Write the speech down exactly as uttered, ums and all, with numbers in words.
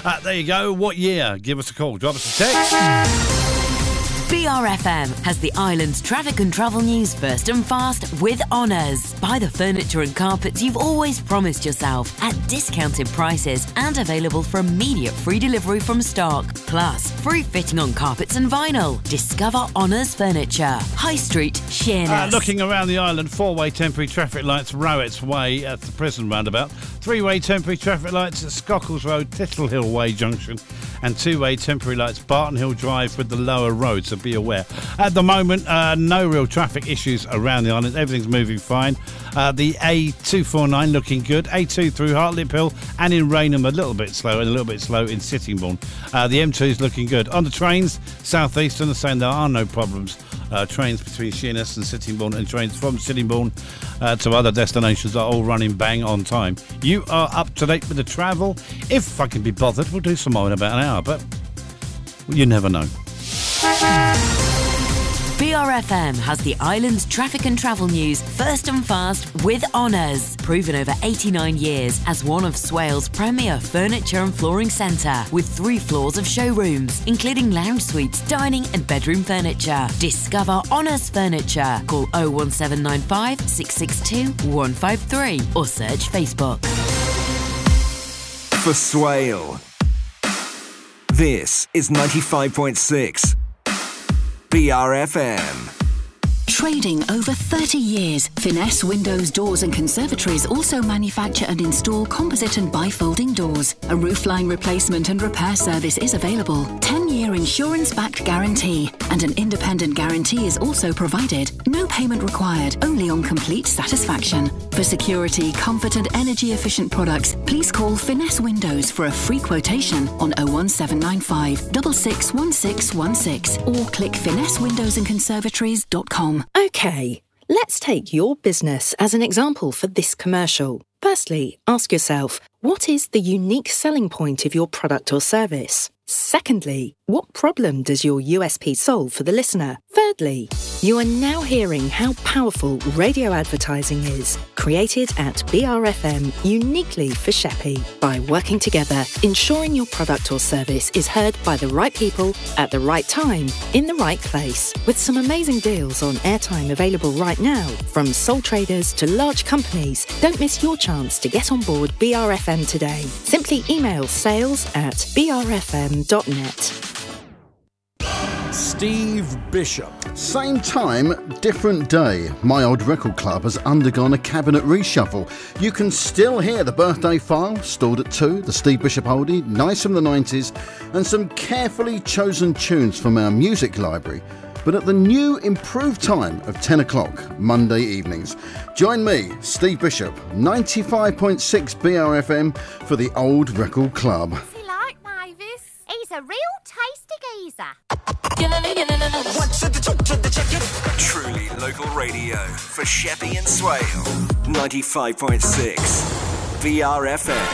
Uh, there you go. What year? Give us a call. Drop us a text. B R F M has the island's traffic and travel news first and fast with Honours. Buy the furniture and carpets you've always promised yourself at discounted prices and available for immediate free delivery from stock. Plus, free fitting on carpets and vinyl. Discover Honours Furniture. High Street, Sheerness. Uh, looking around the island, four-way temporary traffic lights Rowetts Way at the prison roundabout. Three-way temporary traffic lights at Scockles Road, Tittle Hill Way Junction. And two-way temporary lights Barton Hill Drive with the lower road, so be aware. At the moment, uh, no real traffic issues around the island. Everything's moving fine. Uh, the A two forty-nine looking good. A two through Hartlip Hill and in Raynham a little bit slow and a little bit slow in Sittingbourne. Uh, the M two is looking good. On the trains, South Eastern are saying there are no problems. Uh, trains between Sheerness and Sittingbourne and trains from Sittingbourne uh, to other destinations are all running bang on time. You are up to date with the travel. If I can be bothered, we'll do some more in about an hour, but you never know. B R F M has the island's traffic and travel news first and fast with Honours. Proven over eighty-nine years as one of Swale's premier furniture and flooring centre with three floors of showrooms, including lounge suites, dining and bedroom furniture. Discover Honours Furniture. Call oh one seven nine five, six six two, one five three or search Facebook. For Swale, this is ninety-five point six B R F M. Trading over thirty years, Finesse Windows, Doors and Conservatories also manufacture and install composite and bifolding doors. A roofline replacement and repair service is available. ten-year insurance-backed guarantee and an independent guarantee is also provided. No payment required, only on complete satisfaction. For security, comfort and energy-efficient products, please call Finesse Windows for a free quotation on oh one seven nine five, six six one six one six or click finesse windows and conservatories dot com. OK, let's take your business as an example for this commercial. Firstly, ask yourself, what is the unique selling point of your product or service? Secondly, what problem does your U S P solve for the listener? Thirdly, you are now hearing how powerful radio advertising is, created at B R F M uniquely for Sheppey. By working together, ensuring your product or service is heard by the right people at the right time, in the right place. With some amazing deals on airtime available right now, from sole traders to large companies, don't miss your chance to get on board B R F M today. Simply email sales at b r f m dot net. Steve Bishop. Same time, different day. My Old Record Club has undergone a cabinet reshuffle. You can still hear the birthday file, stored at two, the Steve Bishop oldie, nice from the nineties, and some carefully chosen tunes from our music library. But at the new improved time of ten o'clock, Monday evenings. Join me, Steve Bishop, ninety-five point six B R F M for the Old Record Club. What's he like, Mavis? He's a real tasty geezer. Truly local radio for Sheppey and Swale. ninety-five point six B R F M.